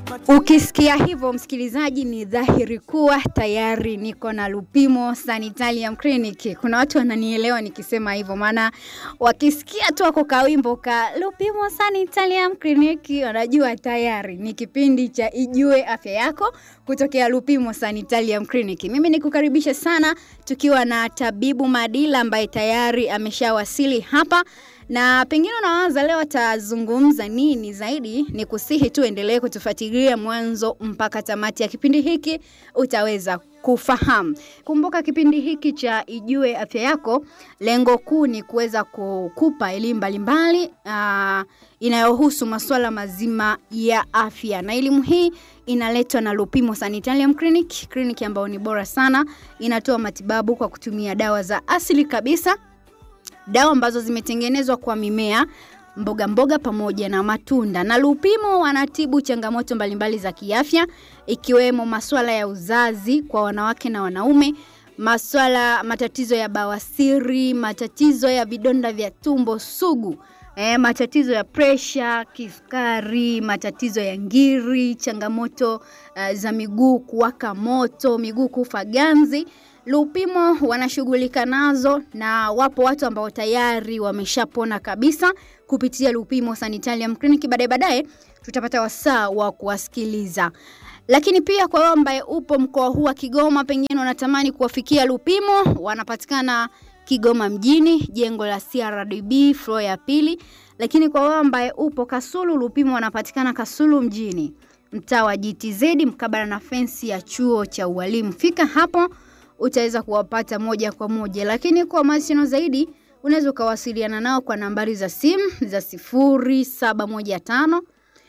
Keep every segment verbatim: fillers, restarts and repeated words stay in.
Ukisikia hivyo msikilizaji, ni dhahiri kuwa tayari niko na Lupimo Sanitarium Clinic. Kuna watu wananielewa nikisema hivyo, maana wakisikia tu ako kawimbo ka Lupimo Sanitarium Clinic wanajua tayari ni kipindi cha Ijue Afya Yako kutokea Lupimo Sanitarium Clinic. Mimi nikukaribisha sana tukiwa na Tabibu Madila ambaye tayari ameshawasili hapa. Na pengine unaanza leo atazungumza nini zaidi, ni kusihi tu endelee kutufuatilia mwanzo mpaka tamati ya kipindi hiki utaweza kufahamu. Kumbuka kipindi hiki cha Ijue Afya Yako, lengo kuu ni kuweza kukupa elimu mbalimbali uh, inayohusu masuala mazima ya afya. Na elimu hii inaletwa na Lupimo Sanitarium Clinic, kliniki ambayo ni bora sana, inatoa matibabu kwa kutumia dawa za asili kabisa. Dawa ambazo zimetengenezwa kwa mimea, mboga mboga pamoja na matunda. Na Lupimo wanatibu changamoto mbalimbali za kiafya, ikiwemo masuala ya uzazi kwa wanawake na wanaume, masuala matatizo ya bawasiri, matatizo ya vidonda vya tumbo sugu, eh, matatizo ya pressure, kisukari, matatizo ya ngiri, changamoto uh, za miguu kuwaka moto, miguu kufa ganzi. Lupimo wanashughulika nazo, na wapo watu ambao tayari wameshapona kabisa kupitia Lupimo Sanitarium Clinic. Baadaye baadaye tutapata wasaa wa kuwasikiliza. Lakini pia kwa wewe ambaye upo mkoa huu wa Kigoma, pengine unatamani kuwafikia Lupimo, wanapatikana Kigoma mjini, jengo la C R D B floor ya pili. Lakini kwa wewe ambaye upo Kasulu, Lupimo wanapatikana Kasulu mjini, mtaa wa G T Z mkabala na fensi ya chuo cha ualimu. Fika hapo utaweza kuwapata moja kwa moja. Lakini kwa mawasiliano zaidi unaweza kuwasiliana nao kwa nambari za simu za sifuri saba moja tano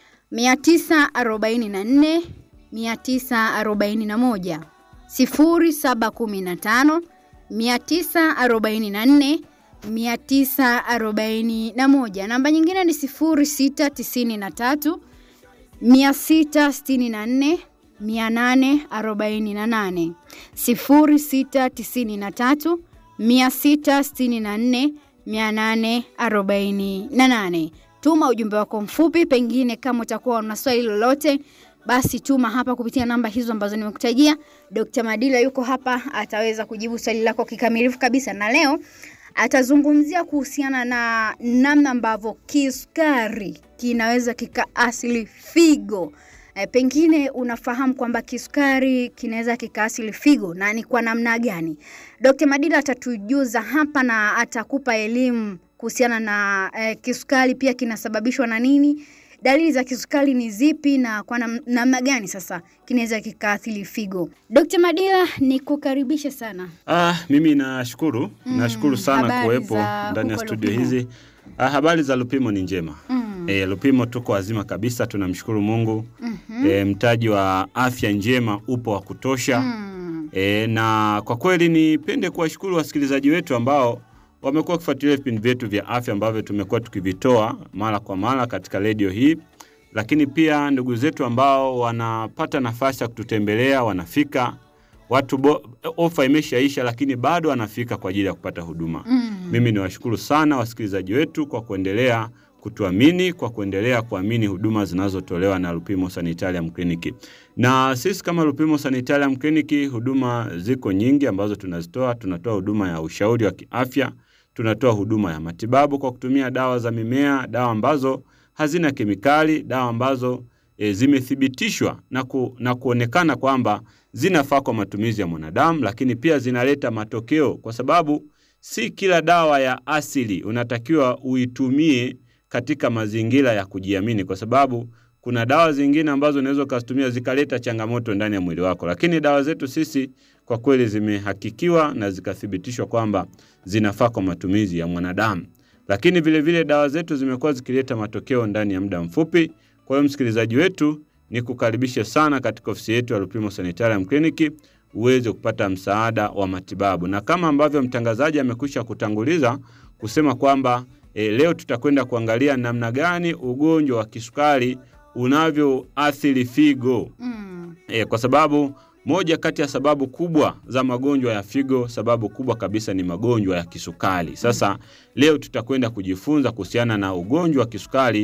tisa arobaini na nne tisa arobaini na moja, sifuri saba kumi tano tisa arobaini na nne tisa arobaini na moja. Namba nyingine ni sifuri sita tisini na tatu sita sitini na nne mia nane arobaini na nane, sifuri sita tisini na tatu sita sitini na nne mia nane arobaini na nane. Tuma ujumbe wako mfupi, pengine kama utakuwa una swali lolote basi tuma hapa kupitia namba hizo ambazo nimekutajia. Dokta Madila yuko hapa, ataweza kujibu swali lako kikamilifu kabisa. Na leo atazungumzia kuhusiana na namna ambavyo kisukari kinaweza kikaasili figo. E, pengine unafahamu kwamba kisukari kinaweza kikaasili figo na ni kwa namna gani? Dokta Madila atatujuza hapa na atakupa elimu kuhusiana na e, kisukari pia kinasababishwa na nini, dalili za kisukari ni zipi, na kwa namna gani sasa kinaweza kikaathiri figo. Dokta Madila, nikukaribisha sana. Ah, mimi nashukuru. Mm, nashukuru sana kuwepo ndani ya studio Lupimo hizi. Ah, habari za Lupimo ni njema. Mm. E, Lupimo tuko wazima kabisa, tunamshukuru Mungu. Mm-hmm. E, mtaji wa afya njema upo wa kutosha. Mm. E, na kwa kweli nipende kuwashukuru wasikilizaji wetu ambao wamekuwa kufuatilia vipindi vyetu vya afya ambavyo tumekuwa tukivitoa mara kwa mara katika radio hii. Lakini pia ndugu zetu ambao wanapata nafasi ya kututembelea, wanafika. Watu bo, ofa imeshaisha lakini bado wanafika kwa ajili ya kupata huduma. Mm. Mimi niwashukuru sana wasikilizaji wetu kwa kuendelea kutuamini, kwa kuendelea kuamini huduma zinazotolewa na Lupimo Sanitarium Clinic. Na sisi kama Lupimo Sanitarium Clinic, huduma ziko nyingi ambazo tunazitoa. Tunatoa huduma ya ushauri wa kiafya, tunatoa huduma ya matibabu kwa kutumia dawa za mimea, dawa ambazo hazina kemikali, dawa ambazo e, zimethibitishwa na, ku, na kuonekana kwamba zinafaa kwa matumizi ya mwanadamu, lakini pia zinaleta matokeo, kwa sababu si kila dawa ya asili unatakiwa uitumie katika mazingira ya kujiamini, kwa sababu kuna dawa zingine ambazo unaweza kuzitumia zikaleta changamoto ndani ya mwili wako. Lakini dawa zetu sisi kwa kweli zimehakikiwa na zikathibitishwa kwamba zinafaa kwa matumizi ya mwanadamu. Lakini vile vile dawa zetu zimekuwa zikileta matokeo ndani ya muda mfupi. Kwa hiyo msikilizaji wetu, nikukaribisha sana katika ofisi yetu ya Lupimo Sanitarium Clinic uweze kupata msaada wa matibabu. Na kama ambavyo mtangazaji amekwisha kutanguliza kusema kwamba e, leo tutakwenda kuangalia namna gani ugonjwa wa kisukari unavyoathiri figo. Mm. E, kwa sababu moja kati ya sababu kubwa za magonjwa ya figo, sababu kubwa kabisa ni magonjwa ya kisukari. Sasa leo tutakwenda kujifunza kuhusiana na ugonjwa wa kisukari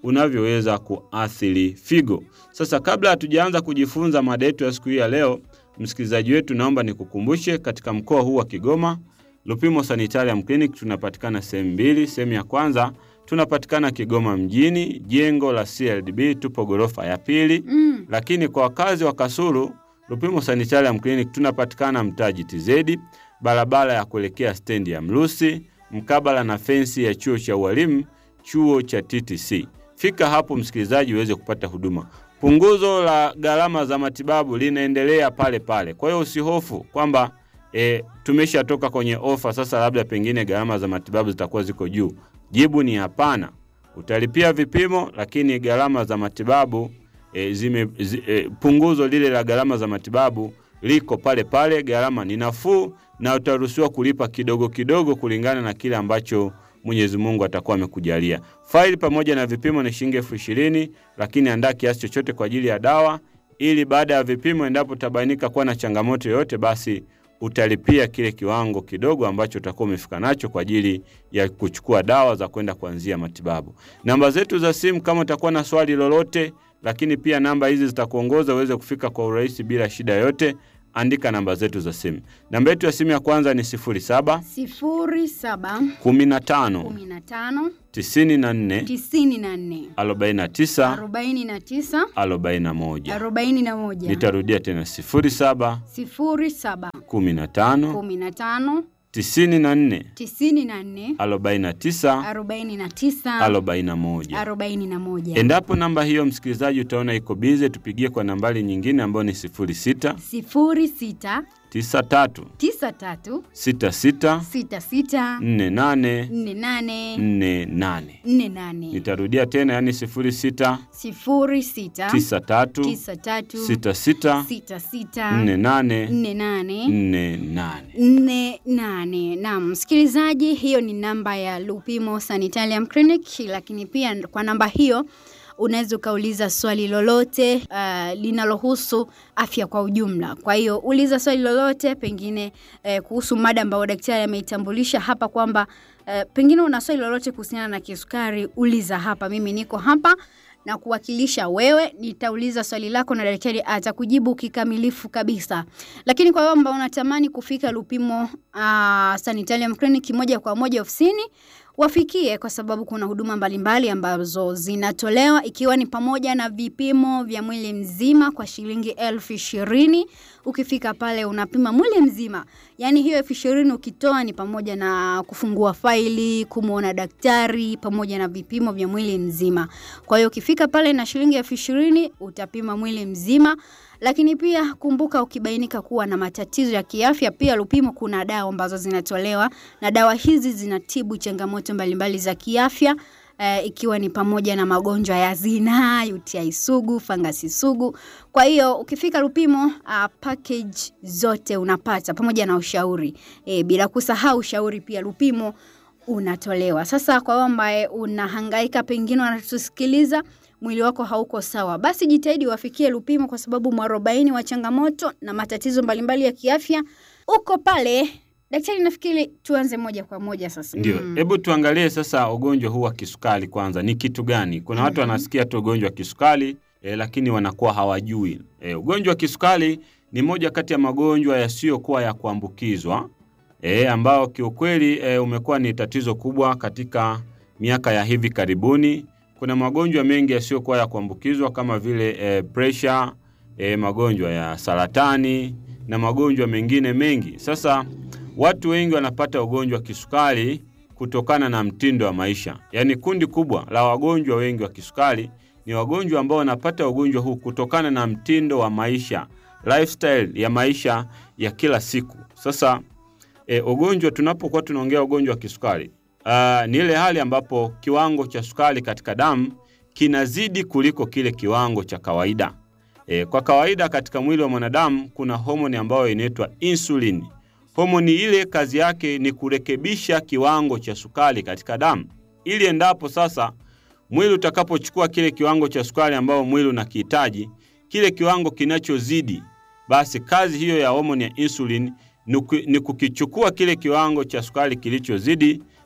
unavyoweza kuathiri figo. Sasa kabla hatujaanza kujifunza mada yetu ya siku hii ya leo, msikilizaji wetu, naomba nikukumbushe katika mkoa huu wa Kigoma, Lupimo Sanitarium Clinic tunapatikana sehemu mbili. Sehemu ya kwanza tunapatikana Kigoma mjini, jengo la C R D B, tupo ghorofa ya pili. Mm. Lakini kwa wakazi wa Kasulu, Lupimo Sanitarium Clinic tunapatikana mtaa G T Z, barabara ya kuelekea stendi ya Mlusi, mkabala na fensi ya chuo cha walimu, chuo cha T T C. Fika hapo msikilizaji uweze kupata huduma. Punguzo la gharama za matibabu linaendelea pale pale. Kwa hiyo usihofu kwamba e, tumeshatoka kwenye ofa sasa labda pengine gharama za matibabu zitakuwa ziko juu. Jibu ni hapana. Utalipia vipimo lakini gharama za matibabu e, zime zi, e, punguzo lile la gharama za matibabu liko pale pale. Gharama ni nafuu na utaruhusiwa kulipa kidogo kidogo kulingana na kile ambacho Mwenyezi Mungu atakuwa amekujalia. Faili pamoja na vipimo ni shilingi elfu ishirini, lakini andaa kiasi chochote kwa ajili ya dawa ili baada ya vipimo endapo tabainika kuwa na changamoto yoyote basi utalipia kile kiwango kidogo ambacho utakuwa umefika nacho kwa ajili ya kuchukua dawa za kwenda kuanzia matibabu. Namba zetu za simu kama utakuwa na swali lolote, lakini pia namba hizi zitakuongoza uweze kufika kwa urahisi bila shida yoyote. Andika namba zetu za simu. Namba yetu ya simu ya kwanza ni sifuri saba sifuri saba kumi na tano kumi na tano tisini na nne tisini na nne arobaini na tisa arobaini na tisa arobaini na moja. arobaini na moja. Nitarudia tena sifuri saba sifuri saba kumi na tano kumi na tano tisini na nne tisini na nne arobaini na tisa arobaini na tisa arobaini na moja. arobaini na moja. Endapo namba hiyo msikilizaji utaona iko bize, tupigie kwa nambari nyingine ambayo ni sifuri sita sifuri sita tisa tatu tisa tatu sita sita sita sita nne nane nne nane nne nane. nne nane. Nitarudia tena, yani sifuri sita sifuri sita tisa tatu tisa tatu sita sita sita sita nne nane nne nane nne nane nne nane. Naam msikilizaji, hiyo ni namba ya Lupimo Sanitarium Clinic, lakini pia kwa namba hiyo unaweza kauliza swali lolote uh, linalohusu afya kwa ujumla. Kwa hiyo uliza swali lolote pengine uh, kuhusu mada ambayo daktari ameitambulisha hapa kwamba uh, pengine una swali lolote kuhusiana na kisukari, uliza hapa. Mimi niko hapa na kuwakilisha wewe, nitauliza swali lako na daktari atakujibu kikamilifu kabisa. Lakini kwa wewe ambao unatamani kufika Lupimo uh, Sanitarium Clinic moja kwa moja ofisini, wafikie kwa sababu kuna huduma mbalimbali ambazo zinatolewa ikiwa ni pamoja na vipimo vya mwili mzima kwa shilingi elfu ishirini. Ukifika pale unapima mwili mzima. Yaani hiyo elfu ishirini ukitoa ni pamoja na kufungua faili, kumuona daktari, pamoja na vipimo vya mwili mzima. Kwa hiyo ukifika pale na shilingi elfu ishirini utapima mwili mzima. Lakini pia kumbuka ukibainika kuwa na matatizo ya kiafya, pia Lupimo kuna dawa ambazo zinatolewa na dawa hizi zinatibu changamoto mbalimbali za kiafya. Uh, ikiwa ni pamoja na magonjwa ya zinaa, U T I sugu, fangasi sugu. Kwa hiyo ukifika Lupimo uh, package zote unapata pamoja na ushauri. E, bila kusahau ushauri pia Lupimo unatolewa. Sasa kwa wewe ambaye unahangaika pengine unatusikiliza mwili wako hauko sawa, basi jitahidi wafikie Lupimo kwa sababu mwarobaini wa changamoto na matatizo mbalimbali ya kiafya uko pale. Daktari, nafikiri tuanze moja kwa moja sasa. Ndio, hebu mm. tuangalie sasa ugonjwa huu wa kisukari kwanza ni kitu gani? Kuna watu mm-hmm. wanasikia tu ugonjwa wa kisukari e, lakini wanakuwa hawajui. E, ugonjwa wa kisukari ni moja kati ya magonjwa yasiyokuwa ya kuambukizwa e, ambao kiukweli e, umekuwa ni tatizo kubwa katika miaka ya hivi karibuni. Kuna magonjwa mengi yasiyokuwa ya kuambukizwa kama vile e, pressure, e, magonjwa ya saratani na magonjwa mengine mengi. Sasa watu wengi wanapata ugonjwa wa kisukari kutokana na mtindo wa maisha. Yaani kundi kubwa la wagonjwa wengi wa kisukari ni wagonjwa ambao wanapata ugonjwa huu kutokana na mtindo wa maisha, lifestyle ya maisha ya kila siku. Sasa e, ugonjwa tunapokuwa tunaongea ugonjwa wa kisukari, uh, ni ile hali ambapo kiwango cha sukari katika damu kinazidi kuliko kile kiwango cha kawaida. E, kwa kawaida katika mwili wa mwanadamu kuna homoni ambayo inaitwa insulin. Homoni ile kazi yake ni kurekebisha kiwango cha sukari katika damu. Ili endapo sasa mwili utakapochukua kile kiwango cha sukari ambao mwili unakihitaji, kile kiwango kinachozidi, basi kazi hiyo ya homoni ya insulin ni kukichukua kile kiwango cha sukari kilichozidi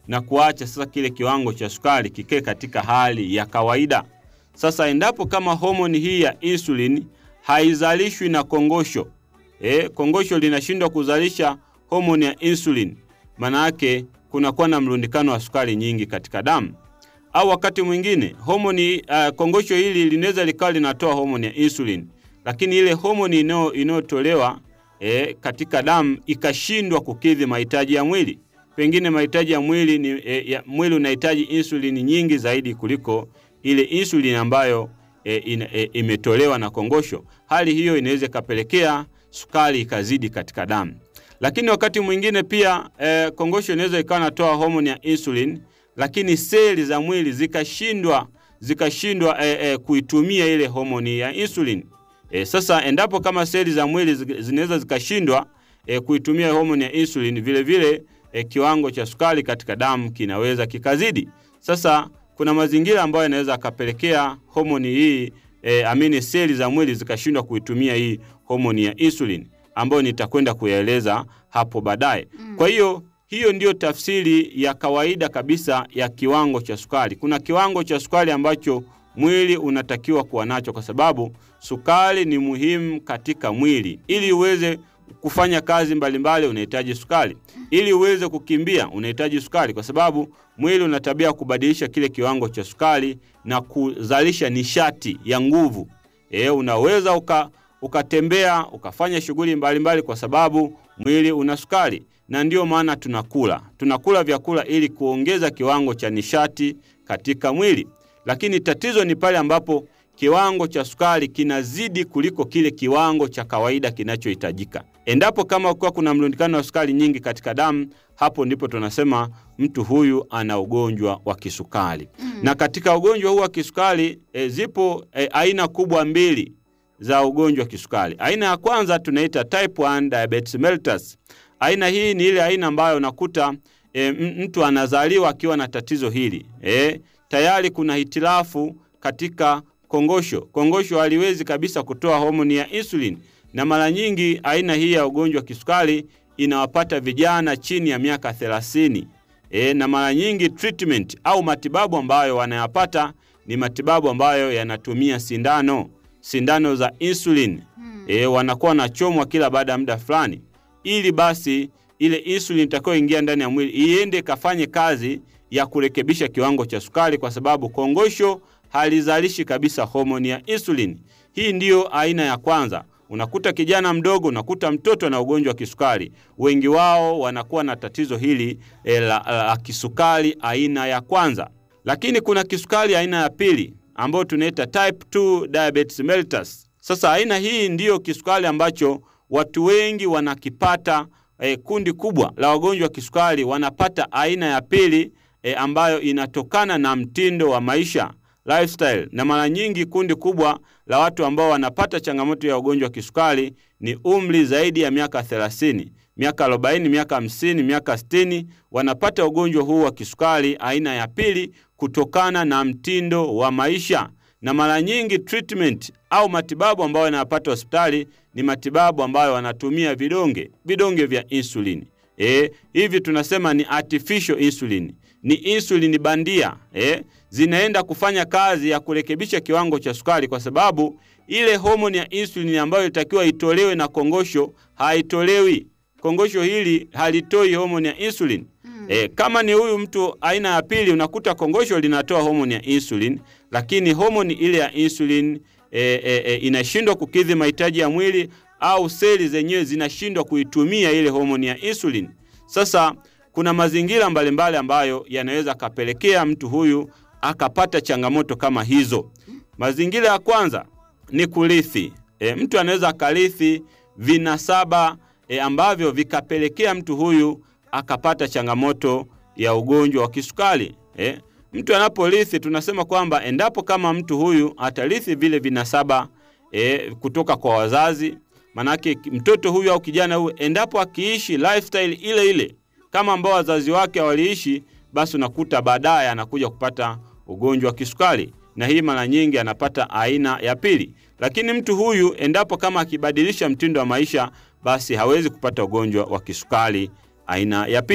na kuacha sasa kile kiwango cha sukari kikae katika hali ya kawaida. Sasa endapo kama homoni hii ya insulin haizalishwi na kongosho, eh, kongosho linashindwa kuzalisha homoni ya insulin, maana yake kunakuwa na mrundikano wa sukari nyingi katika damu. Au wakati mwingine homoni uh, kongosho hili linaweza likawa linatoa homoni ya insulin, lakini ile homoni ino inayotolewa eh, katika damu ikashindwa kukidhi mahitaji ya mwili. Pengine mahitaji ya mwili ni eh, ya, mwili unahitaji insulin nyingi zaidi kuliko ile insulin ambayo e, in, e, imetolewa na kongosho. Hali hiyo inaweza kapelekea sukari ikazidi katika damu. Lakini wakati mwingine pia e, kongosho inaweza ikawa natoa homoni ya insulin, lakini seli za mwili zikashindwa zikashindwa e, e, kuitumia ile homoni ya insulin. E, sasa endapo kama seli za mwili zinaweza zikashindwa e, kuitumia homoni ya insulin, vile vile e, kiwango cha sukari katika damu kinaweza kikazidi. Sasa kuna mazingira ambayo yanaweza kapelekea homoni hii e, amini seli za mwili zikashindwa kuitumia hii homoni ya insulin, ambayo nitakwenda kuyaeleza hapo baadaye. Mm. Kwa hiyo hiyo ndio tafsiri ya kawaida kabisa ya kiwango cha sukari. Kuna kiwango cha sukari ambacho mwili unatakiwa kuwa nacho, kwa sababu sukari ni muhimu katika mwili. Ili uweze kufanya kazi mbalimbali unahitaji sukari. Ili uweze kukimbia unahitaji sukari, kwa sababu mwili una tabia kubadilisha kile kiwango cha sukari na kuzalisha nishati ya nguvu. Eh, unaweza uka ukatembea ukafanya shughuli mbalimbali kwa sababu mwili una sukari. Na ndio maana tunakula. Tunakula vyakula ili kuongeza kiwango cha nishati katika mwili. Lakini tatizo ni pale ambapo kiwango cha sukari kinazidi kuliko kile kiwango cha kawaida kinachohitajika. Endapo kama kwa kuna mrundikano wa sukari nyingi katika damu, hapo ndipo tunasema mtu huyu ana ugonjwa wa kisukari. Mm. Na katika ugonjwa huu wa kisukari e, zipo e, aina kubwa mbili za ugonjwa wa kisukari. Aina ya kwanza tunaita type one diabetes mellitus. Aina hii ni ile aina ambayo unakuta e, mtu anazaliwa akiwa na tatizo hili. E, tayari kuna hitilafu katika kongosho. Kongosho haliwezi kabisa kutoa homoni ya insulin. Na mara nyingi aina hii ya ugonjwa wa kisukari inawapata vijana chini ya miaka thelathini. E, na mara nyingi treatment au matibabu ambayo wanayapata ni matibabu ambayo yanatumia sindano. Sindano za insulin. Hmm. E, wanakuwa wanachomwa kila baada ya muda fulani, ili basi ile insulin itakayoingia ndani ya mwili iende kafanye kazi ya kurekebisha kiwango cha sukari, kwa sababu kongosho halizalishi kabisa homoni ya insulin. Hii ndiyo aina ya kwanza. Unakuta kijana mdogo, unakuta mtoto na ugonjwa wa kisukari. Wengi wao wanakuwa na tatizo hili e, la, la kisukari aina ya kwanza. Lakini kuna kisukari aina ya pili ambayo tunaita type two diabetes mellitus. Sasa aina hii ndiyo kisukari ambacho watu wengi wanakipata. E, kundi kubwa la wagonjwa wa kisukari wanapata aina ya pili e, ambayo inatokana na mtindo wa maisha, lifestyle. Na mara nyingi kundi kubwa la watu ambao wanapata changamoto ya ugonjwa wa kisukari ni umri zaidi ya miaka thelathini, miaka arobaini, miaka hamsini, miaka sitini, wanapata ugonjwa huu wa kisukari aina ya pili kutokana na mtindo wa maisha. Na mara nyingi treatment au matibabu ambayo yanapata hospitali ni matibabu ambayo wanatumia vidonge, vidonge vya insulin. Eh, hivi tunasema ni artificial insulin. Ni insulin bandia. Eh, zinaenda kufanya kazi ya kurekebisha kiwango cha sukari, kwa sababu ile homoni ya insulin ambayo itakiwa itolewe na kongosho haitolewi. Kongosho hili halitoi homoni ya insulin. Mm. E, kama ni huyu mtu aina ya pili, unakuta kongosho linatoa homoni ya insulin, lakini homoni ile ya insulin e, e, e, inashindwa kukidhi mahitaji ya mwili, au seli zenyewe zinashindwa kuitumia ile homoni ya insulin. Sasa kuna mazingira mbalimbali ambayo yanaweza kapelekea mtu huyu akapata changamoto kama hizo. Mazingira ya kwanza ni kurithi. E, mtu anaweza akarithi vinasaba e, ambavyo vikapelekea mtu huyu akapata changamoto ya ugonjwa wa kisukari. Eh, mtu anaporithi tunasema kwamba endapo kama mtu huyu atarithi vile vinasaba eh, kutoka kwa wazazi, manake mtoto huyu au kijana huyu endapo akiishi lifestyle ile ile kama ambao wazazi wake waliishi, basi unakuta baadaye anakuja kupata ugonjwa wa kisukari, na hii mara nyingi anapata aina ya pili. Lakini mtu huyu endapo kama akibadilisha mtindo wa maisha, basi hawezi kupata ugonjwa wa kisukari aina ya pili.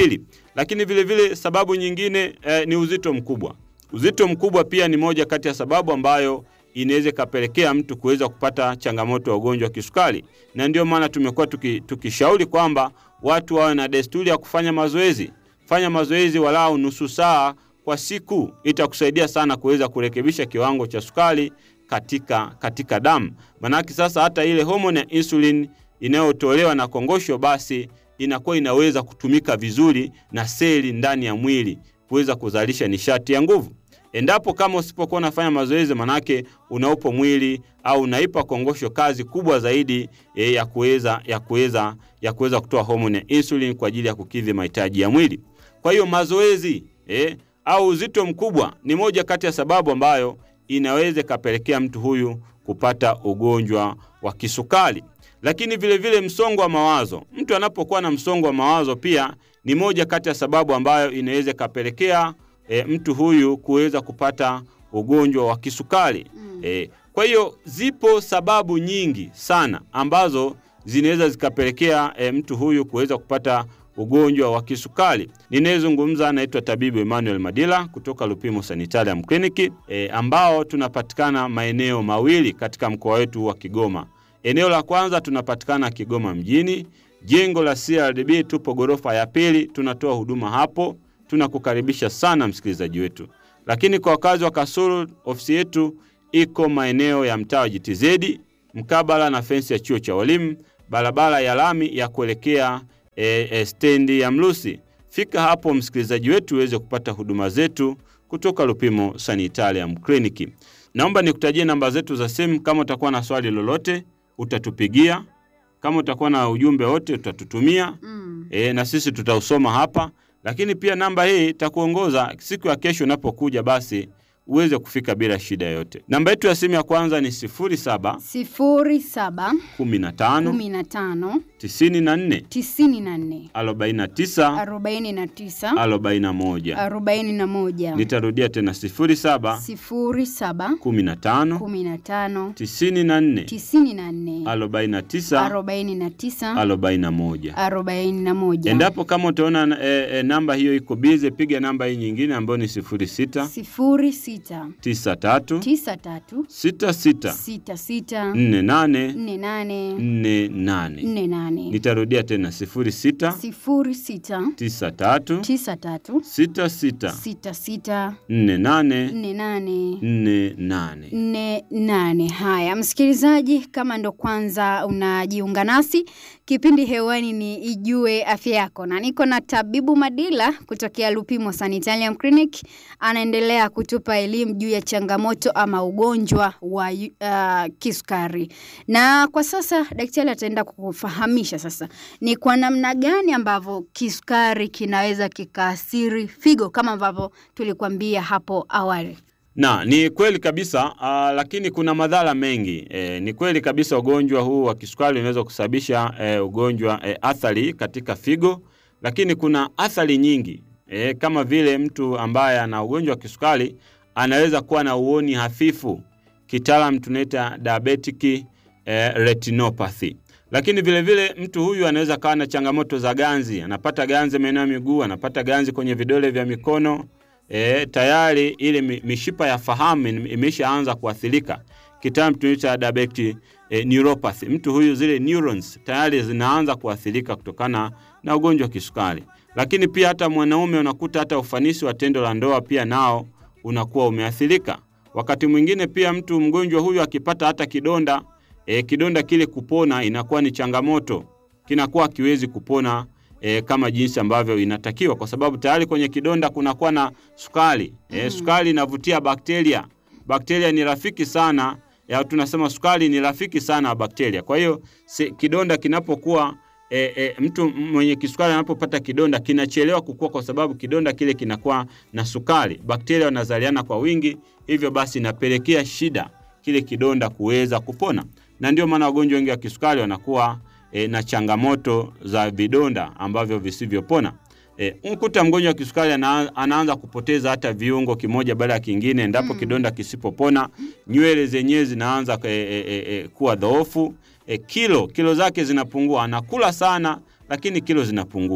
Lakini vile vile sababu nyingine eh, ni uzito mkubwa. Uzito mkubwa pia ni moja kati ya sababu ambayo inaweza kapelekea mtu kuweza kupata changamoto ya ugonjwa wa kisukari. Na ndio maana tumekuwa tuki, tukishauri kwamba watu wawe na desturi ya kufanya mazoezi. Fanya mazoezi walau nusu saa kwa siku, itakusaidia sana kuweza kurekebisha kiwango cha sukari katika katika damu. Manaki sasa hata ile homoni ya insulin inayotolewa na kongosho basi inakuwa inaweza kutumika vizuri na seli ndani ya mwili kuweza kuzalisha nishati ya nguvu. Endapo kama usipokuwa unafanya mazoezi, manake unaupo mwili au unaipa kongosho kazi kubwa zaidi e, ya kuweza ya kuweza ya kuweza kutoa homoni ya insulin kwa ajili ya kukidhi mahitaji ya mwili. Kwa hiyo mazoezi e, au uzito mkubwa ni moja kati ya sababu ambayo inaweza kapelekea mtu huyu kupata ugonjwa wa kisukari. Lakini vile vile msongo wa mawazo. Mtu anapokuwa na msongo wa mawazo pia ni moja kati ya sababu ambayo inaweza kapelekea e, mtu huyu kuweza kupata ugonjwa wa kisukari. Mm. E, kwa hiyo zipo sababu nyingi sana ambazo zinaweza zikapelekea e, mtu huyu kuweza kupata ugonjwa wa kisukari. Ninayezungumza naitwa Tabibu Emmanuel Madila kutoka Lupimo Sanitarium Clinic e, ambao tunapatikana maeneo mawili katika mkoa wetu wa Kigoma. Eneo la kwanza tunapatikana Kigoma mjini, jengo la C R D B, tupo gorofa ya pili, tunatoa huduma hapo. Tunakukaribisha sana msikilizaji wetu. Lakini kwa wakazi wa Kasulu, ofisi yetu iko maeneo ya mtaa wa G T Z, mkabala na fensi ya chuo cha walimu, barabara ya lami ya kuelekea e, e, stendi ya Mlusi. Fika hapo msikilizaji wetu uweze kupata huduma zetu kutoka Lupimo Sanitarium Clinic. Naomba nikutajie namba zetu za simu. Kama utakuwa na swali lolote utatupigia, kama utakuwa na ujumbe wote utatutumia. Mm. E, na sisi tutausoma hapa. Lakini pia namba hii itakuongoza siku ya kesho unapokuja basi uweze kufika bila shida yote. Namba yetu ya simu ya kwanza ni sifuri saba sifuri saba kumi na tano kumi na tano tisini na nne tisini na nne arobaini na tisa arobaini na tisa arobaini na moja arobaini na moja. Nitarudia tena sifuri saba sifuri saba kumi na tano kumi na tano tisini na nne tisini na nne arobaini na tisa arobaini na tisa arobaini na moja arobaini na moja. Endapo kama utaona e, e, namba hiyo iko busy, piga namba hii nyingine ambayo ni sifuri sita sifuri sita tisa tatu tisa tatu sita sita sita sita nne nane nne nane nne nane. nne nane. Nitarudia tena sifuri sita sifuri sita tisa tatu tisa tatu sita sita sita sita nne nane nne nane nne nane nne nane. Haya msikilizaji, kama ndo kwanza unajiunga nasi, kipindi hewani ni Ijue Afya Yako, na niko na Tabibu Madila kutokea Lupimo Sanitarium Clinic. Anaendelea kutupa elimu juu ya changamoto ama ugonjwa wa uh, kisukari. Na kwa sasa daktari ataenda kukufahamisha sasa ni kwa namna gani ambavyo kisukari kinaweza kikaathiri figo kama ambavyo tulikuambia hapo awali. Na ni kweli kabisa, uh, lakini kuna madhara mengi. E, ni kweli kabisa ugonjwa huu wa kisukari unaweza kusababisha e, ugonjwa e, athari katika figo, lakini kuna athari nyingi. E, kama vile mtu ambaye ana ugonjwa wa kisukari anaweza kuwa na uoni hafifu, kitaalamu tunaita diabetic e, retinopathy. Lakini vile vile mtu huyu anaweza kuwa na changamoto za ganzi, anapata ganzi maeneo ya miguu, anapata ganzi kwenye vidole vya mikono. E, tayari ile mishipa ya fahamu imeshaanza kuathirika, kitaalamu tunaita diabetic e, neuropathy. Mtu huyu zile neurons tayari zinaanza kuathirika kutokana na ugonjwa wa kisukari. Lakini pia hata mwanaume unakuta hata ufanisi wa tendo la ndoa pia nao unakuwa umeathirika. Wakati mwingine pia mtu mgonjwa huyu akipata hata kidonda, e, kidonda kile kupona inakuwa ni changamoto, kinakuwa kiwezi kupona E, kama jinsi ambavyo inatakiwa, kwa sababu tayari kwenye kidonda kunakuwa na sukari. E, sukari inavutia bakteria. Bakteria ni rafiki sana, ya tunasema sukari ni rafiki sana wa bakteria. Kwa hiyo kidonda kinapokuwa e, e, mtu mwenye kisukari anapopata kidonda kinachelewa kukua kwa sababu kidonda kile kinakuwa na sukari. Bakteria wanazaliana kwa wingi, hivyo basi inapelekea shida kile kidonda kuweza kupona. Na ndio maana wagonjwa wengi wa kisukari wanakuwa E, na changamoto za vidonda ambavyo visivyopona. E, ukuta mgonjwa wa kisukari ana, anaanza kupoteza hata viungo kimoja baada ya kingine endapo mm. kidonda kisipopona. Nywele zenyewe zinaanza e, e, e, kuwa dhoofu. E, kilo kilo zake zinapungua. Anakula sana lakini kilo zinapungua.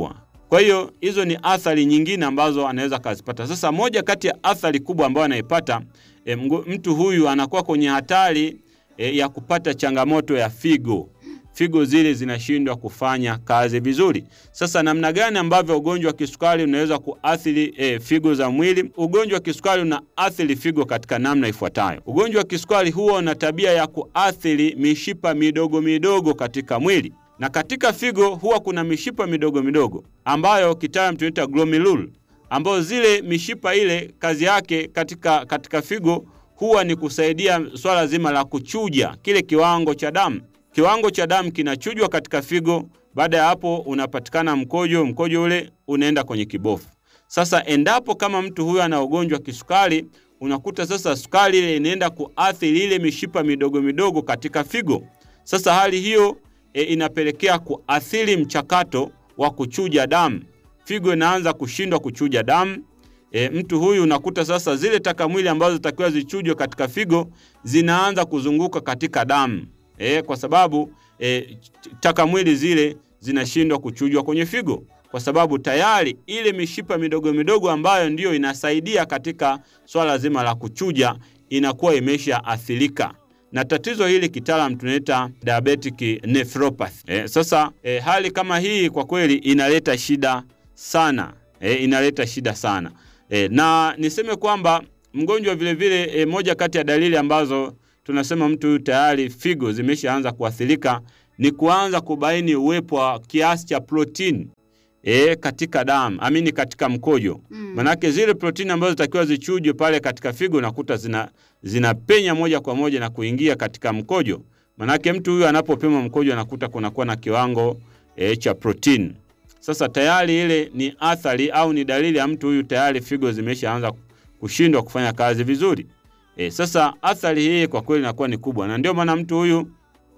Kwa hiyo hizo ni athari nyingine ambazo anaweza kuzipata. Sasa moja kati ya athari kubwa ambayo anaipata e, mtu huyu anakuwa kwenye hatari e, ya kupata changamoto ya figo. Figo zile zinashindwa kufanya kazi vizuri. Sasa namna gani ambavyo ugonjwa wa kisukari unaweza kuathiri e, figo za mwili? Ugonjwa wa kisukari unaathiri figo katika namna ifuatayo. Ugonjwa wa kisukari huwa una tabia ya kuathiri mishipa midogo midogo katika mwili. Na katika figo huwa kuna mishipa midogo midogo ambayo kitaalamu tunaita glomeruli, ambayo zile mishipa ile kazi yake katika katika figo huwa ni kusaidia swala zima la kuchuja kile kiwango cha damu. Kiwango cha damu kinachujwa katika figo, baada ya hapo unapatikana mkojo, mkojo ule unaenda kwenye kibofu. Sasa endapo kama mtu huyu ana ugonjwa kisukari, unakuta sasa sukari ile inaenda kuathiri ile mishipa midogo midogo katika figo. Sasa hali hiyo e, inapelekea kuathiri mchakato wa kuchuja damu. Figo inaanza kushindwa kuchuja damu. E, mtu huyu unakuta sasa zile taka mwili ambazo zitakiwa zichujwe katika figo zinaanza kuzunguka katika damu. E, kwa sababu e, taka mwili zile zinashindwa kuchujwa kwenye figo, kwa sababu tayari ile mishipa midogo midogo ambayo ndiyo inasaidia katika swala zima la kuchuja inakuwa imesha athirika. Na tatizo hili kitaalamu tunaita diabetic nephropathy. E, sasa e, hali kama hii kwa kweli inaleta shida sana. E, inaleta shida sana. E, na niseme kwamba mgonjwa vile vile e, moja kati ya dalili ambazo tunasema mtu huyu tayari figo zimeshaanza kuathirika ni kuanza kubaini uwepo wa kiasi cha protein e, katika damu, amini katika mkojo. Mm. Manake zile protein ambazo zitakiwa zichujwe pale katika figo nakuta zina zinapenya moja kwa moja na kuingia katika mkojo. Manake mtu huyu anapopima mkojo anakuta kunakuwa na kiwango e, cha protein. Sasa tayari ile ni athari au ni dalili ya mtu huyu tayari figo zimeshaanza kushindwa kufanya kazi vizuri. E, sasa athari hii kwa kweli inakuwa ni kubwa, na ndio maana mtu huyu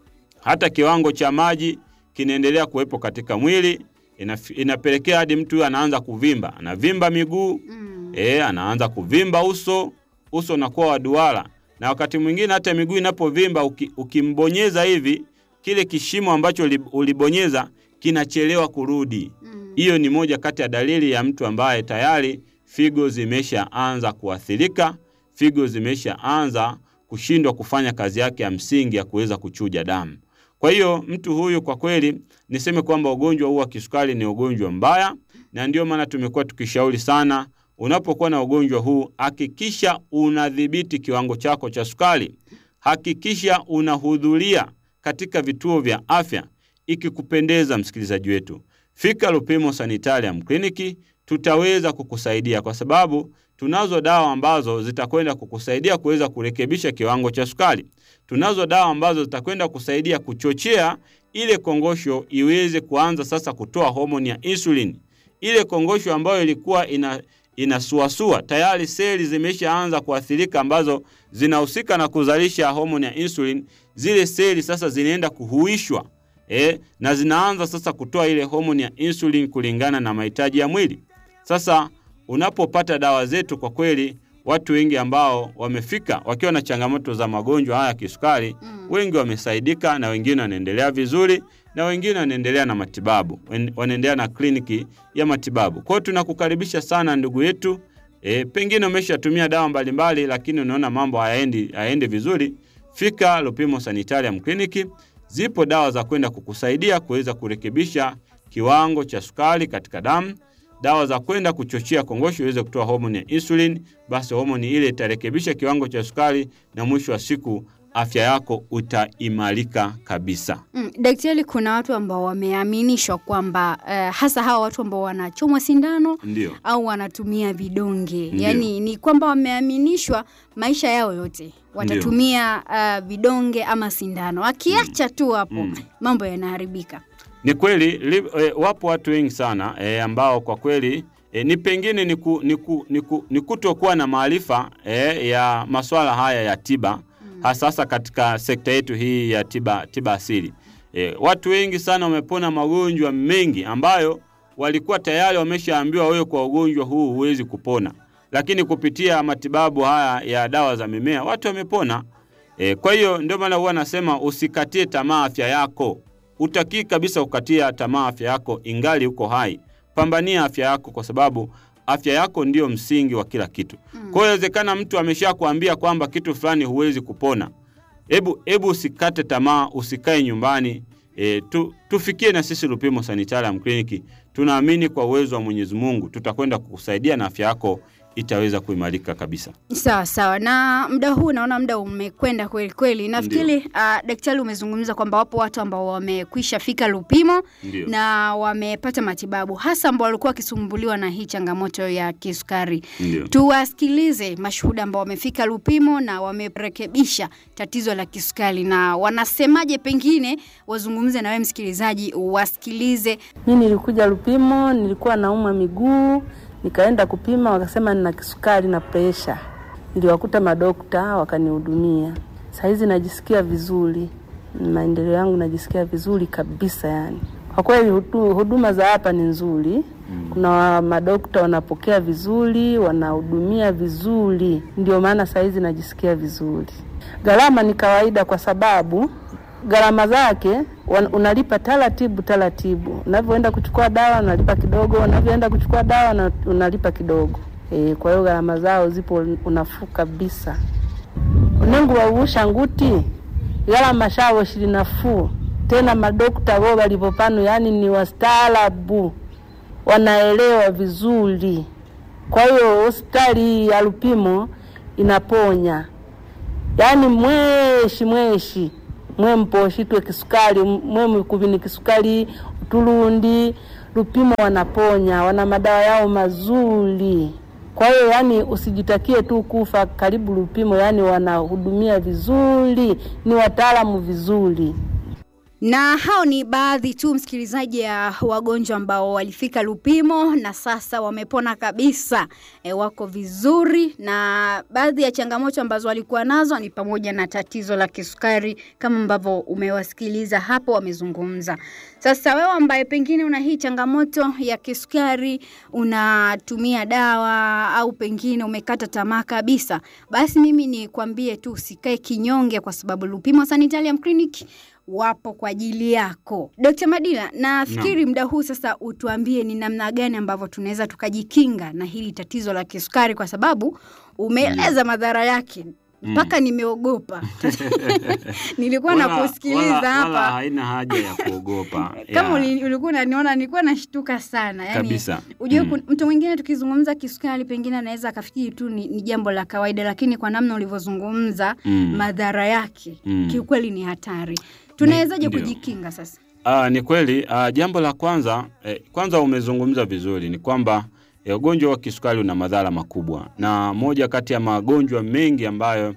hata kiwango cha maji kinaendelea kuwepo katika mwili. Ina, inapelekea hadi mtu huyu anaanza kuvimba, anavimba miguu, mm. e, anaanza kuvimba uso, uso unakuwa wa duara, na wakati mwingine hata miguu inapovimba uki, ukimbonyeza hivi kile kishimo ambacho ulibonyeza kinachelewa kurudi. Hiyo mm. ni moja kati ya dalili ya mtu ambaye tayari figo zimeshaanza kuathirika. Figo zimeshaanza kushindwa kufanya kazi yake ya msingi ya kuweza kuchuja damu. Kwa hiyo mtu huyu kwa kweli niseme kwamba ugonjwa huu wa kisukari ni ugonjwa mbaya, na ndio maana tumekuwa tukishauri sana unapokuwa na ugonjwa huu hakikisha unadhibiti kiwango chako cha sukari. Hakikisha unahudhuria katika vituo vya afya. Ikikupendeza msikilizaji wetu, fika Lupimo Sanitarium Clinic, tutaweza kukusaidia kwa sababu tunazo dawa ambazo zitakwenda kukusaidia kuweza kurekebisha kiwango cha sukari. Tunazo dawa ambazo zitakwenda kusaidia kuchochea ile kongosho iweze kuanza sasa kutoa homoni ya insulin. Ile kongosho ambayo ilikuwa ina inasuasua, tayari seli zimeshaanza kuathirika ambazo zinahusika na kuzalisha homoni ya insulin. Zile seli sasa zinaenda kuhuishwa eh, na zinaanza sasa kutoa ile homoni ya insulin kulingana na mahitaji ya mwili. Sasa unapopata dawa zetu kwa kweli watu wengi ambao wamefika wakiwa na changamoto za magonjwa haya kisukari, mm. wengi wamesaidika na wengine wanaendelea vizuri na wengine wanaendelea na matibabu, wanaendelea na kliniki ya matibabu. Kwa hiyo tunakukaribisha sana ndugu yetu. E, pengine umeshatumia dawa mbalimbali lakini unaona mambo hayaendi hayaendi vizuri, fika Lupimo Sanitarium Clinic. Zipo dawa za kwenda kukusaidia kuweza kurekebisha kiwango cha sukari katika damu. Dawa za kwenda kuchochea kongosho iweze kutoa homoni ya insulin, basi homoni ile itarekebisha kiwango cha sukari na mwisho wa siku afya yako utaimarika kabisa. Mm, daktari, kuna watu ambao wameaminishwa kwamba uh, hasa hawa watu ambao wanachomwa sindano Ndiyo. au wanatumia vidonge. Ndiyo. Yaani ni kwamba wameaminishwa maisha yao yote watatumia uh, vidonge ama sindano. Akiacha tu hapo mm. mambo yanaharibika. Ni kweli li, e, wapo watu wengi sana e, ambao kwa kweli e, ni pengine ni, ku, ni, ku, ni, ku, ni kutokuwa na maarifa e, ya masuala haya ya tiba, mm. hasa katika sekta yetu hii ya tiba tiba asili. E, watu wengi sana wamepona magonjwa mengi ambayo walikuwa tayari wameshaambiwa wewe kwa ugonjwa huu huwezi kupona, lakini kupitia matibabu haya ya dawa za mimea watu wamepona. E, kwa hiyo ndio maana huwa nasema usikatie tamaa afya yako. Utaki kabisa ukatia tamaa afya yako ingali uko hai. pambania afya yako kwa sababu afya yako ndio msingi wa kila kitu. Mm. Kwa hiyo inawezekana mtu ameshakuambia kwamba kitu fulani huwezi kupona. Hebu hebu usikate tamaa, usikae nyumbani. E, tu, tufikie na sisi Lupimo Sanitarium Clinic. Tunaamini kwa uwezo wa Mwenyezi Mungu tutakwenda kukusaidia na afya yako itaweza kuimarika kabisa. Sawa sawa. Na muda huu naona muda umekwenda kweli kweli. Nafikiri uh, daktari umezungumza kwamba wapo watu ambao wamekwisha fika Lupimo. Ndiyo. Na wamepata matibabu hasa ambao walikuwa wakisumbuliwa na hii changamoto ya kisukari. Ndiyo. Tuwasikilize mashuhuda ambao wamefika Lupimo na wamerekebisha tatizo la kisukari na wanasemaje, pengine wazungumze na wewe msikilizaji wasikilize. Mimi nilikuja Lupimo, nilikuwa naumwa miguu. Nikaenda kupima, wakasema nina kisukari na pressure. Niliwakuta madokta wakanihudumia. Sasa hizi najisikia vizuri. Maendeleo yangu najisikia vizuri kabisa yani. Kwa kweli huduma za hapa ni nzuri. Mm. Kuna madokta wanapokea vizuri, wanahudumia vizuri. Ndio maana sasa hizi najisikia vizuri. Gharama ni kawaida kwa sababu gharama zake unalipa taratibu taratibu. Unavyoenda kuchukua dawa unalipa kidogo, unavyoenda kuchukua dawa unalipa kidogo. E, kwa hiyo gharama zao zipo unafuu kabisa. Unengu wa ushanguti gharama shao shiri nafuu. Tena madokta wao walipopanu yani ni wastaarabu. Wanaelewa vizuri. Kwa hiyo hospitali ya Lupimo inaponya. Yani mweshi mweshi mwe mposhitwe kisukari, mwe mkubini kisukari, tulundi, Lupimo wanaponya, wana madawa yao mazuri. Kwa hiyo yani usijitakie tu kufa, karibu Lupimo yani wanahudumia vizuri, ni wataalamu vizuri. Na hao ni baadhi tu msikilizaji ya wagonjwa ambao walifika Lupimo na sasa wamepona kabisa. E, wako vizuri na baadhi ya changamoto ambazo walikuwa nazo ni pamoja na tatizo la kisukari kama ambavyo umewasikiliza hapo wamezungumza. Sasa wewe ambaye pengine una hii changamoto ya kisukari, unatumia dawa au pengine umekata tamaa kabisa, basi mimi nikwambie tu usikae kinyonge kwa sababu Lupimo Sanitarium Clinic wapo kwa ajili yako. Dokta Madila, nafikiri no. muda huu sasa utuambie ni namna gani ambavyo tunaweza tukajikinga na hili tatizo la kisukari kwa sababu umeeleza mm. madhara yake. Mpaka mm. nimeogopa. Nilikuwa nakusikiliza hapa. Wala haina haja ya kuogopa. Kama ulikuwa unaniona nilikuwa nashtuka sana. Yaani unajua mm. mtu mwingine tukizungumza kisukari pengine anaweza akafikiri tu ni, ni jambo la kawaida, lakini kwa namna ulivyozungumza mm. madhara yake mm. kiukweli ni hatari. Tunawezaje kujikinga sasa? Ah, ni kweli. Ah, jambo la kwanza eh, kwanza umezungumza vizuri ni kwamba E, ugonjwa wa kisukari una madhara makubwa. Na moja kati ya magonjwa mengi ambayo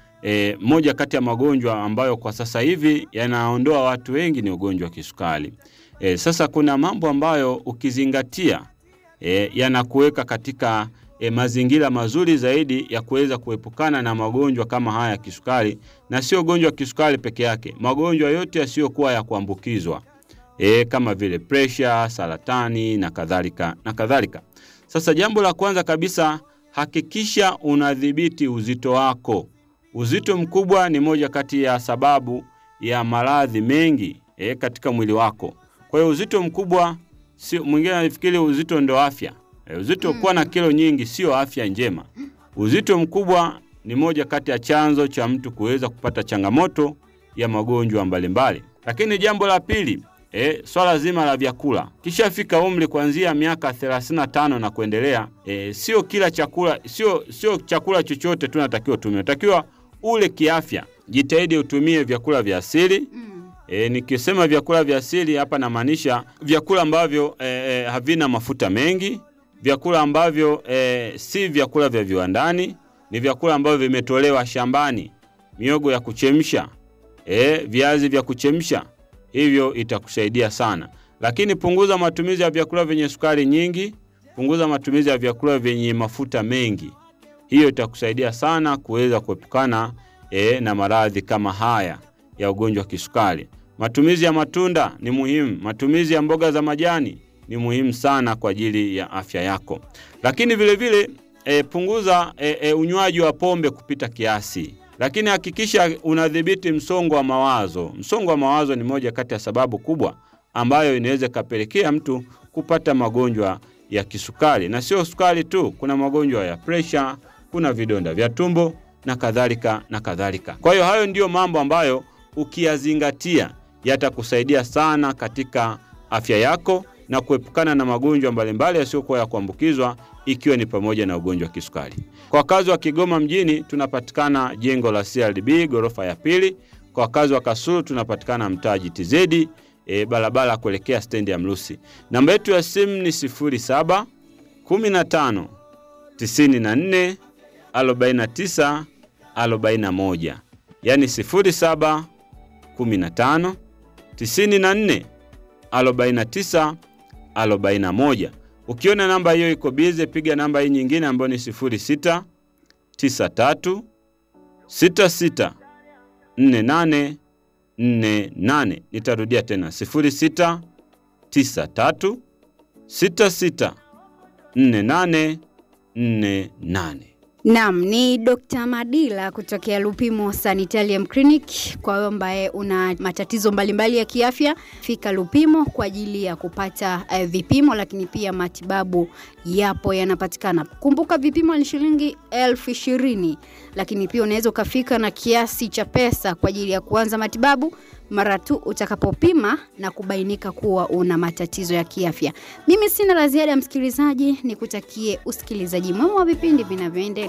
e, moja kati ya magonjwa ambayo kwa sasa hivi yanaondoa watu wengi ni ugonjwa wa kisukari. E, sasa kuna mambo ambayo ukizingatia e, yanakuweka katika e, mazingira mazuri zaidi ya kuweza kuepukana na magonjwa kama haya ya kisukari, na sio ugonjwa wa kisukari peke yake. Magonjwa yote yasiyokuwa ya kuambukizwa. E, kama vile pressure, saratani na kadhalika na kadhalika. Sasa jambo la kwanza kabisa, hakikisha unadhibiti uzito wako. Uzito mkubwa ni moja kati ya sababu ya maradhi mengi e, katika mwili wako. Kwa hiyo uzito mkubwa, sio mwingine anafikiri uzito ndio afya. E, uzito kuwa na kilo nyingi sio afya njema. Uzito mkubwa ni moja kati ya chanzo cha mtu kuweza kupata changamoto ya magonjwa mbalimbali. Lakini jambo la pili, E, swala zima la vyakula. Kisha fika umri kuanzia miaka thelathini na tano na kuendelea, e, sio kila chakula, sio sio chakula chochote tunatakiwa tumie. Unatakiwa ule kiafya. Jitahidi utumie vyakula vya asili. Mm. E, nikisema vyakula vya asili hapa namaanisha vyakula ambavyo e, e, havina mafuta mengi, vyakula ambavyo e, si vyakula vya viwandani, ni vyakula ambavyo vimetolewa shambani, miogo ya kuchemsha, e, viazi vya kuchemsha. Hivyo itakusaidia sana. Lakini punguza matumizi ya vyakula vyenye sukari nyingi, punguza matumizi ya vyakula vyenye mafuta mengi. Hiyo itakusaidia sana kuweza kuepukana e, na maradhi kama haya ya ugonjwa wa kisukari. Matumizi ya matunda ni muhimu, matumizi ya mboga za majani ni muhimu sana kwa ajili ya afya yako. Lakini vile vile e, punguza e, e, unywaji wa pombe kupita kiasi. Lakini hakikisha unadhibiti msongo wa mawazo. Msongo wa mawazo ni moja kati ya sababu kubwa ambayo inaweza kapelekea mtu kupata magonjwa ya kisukari. Na sio sukari tu, kuna magonjwa ya pressure, kuna vidonda vya tumbo na kadhalika na kadhalika. Kwa hiyo hayo ndio mambo ambayo ukiyazingatia yatakusaidia sana katika afya yako na kuepukana na magonjwa mbalimbali yasiyokuwa ya kuambukizwa, ikiwa ni pamoja na ugonjwa wa kisukari. Kwa wakazi wa Kigoma mjini tunapatikana jengo la C R D B ghorofa ya pili. Kwa wakazi wa Kasulu tunapatikana mtaa G T Z, e, barabara kuelekea stendi ya Mlusi. Namba yetu ya simu ni sifuri saba kumi na tano tisini na nne arobaini na tisa arobaini na moja. Yaani sifuri saba kumi na tano tisini na nne arobaini na tisa arobaini na moja. Ukiona namba hiyo iko bize, piga namba hii nyingine ambayo ni sifuri sita tisa tatu sita sita nne nane nne nane. Nitarudia tena sifuri sita tisa tatu sita sita nne nane nne nane. Naam, ni Doctor Madila kutokea Lupimo Sanitarium Clinic. Kwa wewe ambaye una matatizo mbalimbali ya kiafya, fika Lupimo kwa ajili ya kupata uh, vipimo, lakini pia matibabu yapo yanapatikana. Kumbuka vipimo ni shilingi elfu ishirini, lakini pia unaweza ukafika na kiasi cha pesa kwa ajili ya kuanza matibabu mara tu utakapopima na kubainika kuwa una matatizo ya kiafya. Mimi sina la ziada, msikilizaji, nikutakie usikilizaji mwema wa vipindi vinavyoendelea.